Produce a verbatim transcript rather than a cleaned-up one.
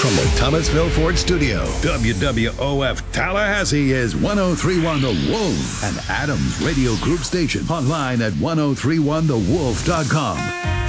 From the Thomasville Ford Studio, W W O F Tallahassee is ten thirty-one The Wolf, an Adams Radio Group station. Online at ten thirty-one the wolf dot com.